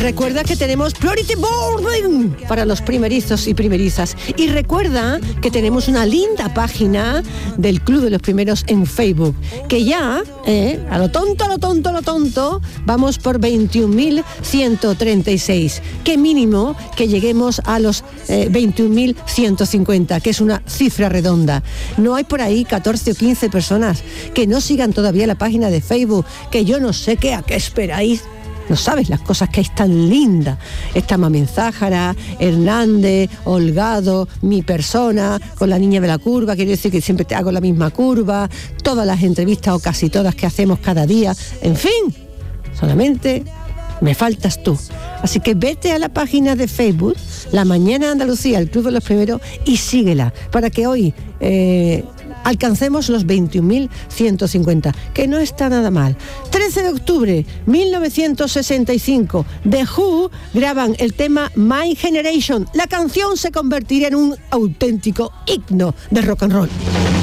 Recuerda que tenemos Priority Boarding para los primerizos y primerizas. Y recuerda que tenemos una linda página del Club de los Primeros en Facebook, que ya, a lo tonto, vamos por 21.136. Qué mínimo que lleguemos a los 21.150, que es una cifra redonda. No hay por ahí 14 o 15 personas que no sigan todavía la página de Facebook, que yo no sé a qué esperáis. No sabes las cosas que hay tan lindas. Está Mamen Zájara, Hernández, Holgado, mi persona, con la niña de la curva, quiere decir que siempre te hago la misma curva, todas las entrevistas o casi todas que hacemos cada día. En fin, solamente me faltas tú. Así que vete a la página de Facebook, La Mañana de Andalucía, el Club de los Primeros, y síguela, para que hoy alcancemos los 21.150, que no está nada mal. 13 de octubre, 1965, The Who graban el tema My Generation. La canción se convertirá en un auténtico himno de rock and roll.